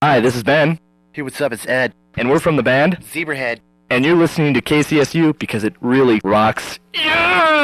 Hi, this is Ben, Hey, what's up? It's Ed. and we're from the band, Zebrahead. and you're listening to KCSU because it really rocks. Yeah!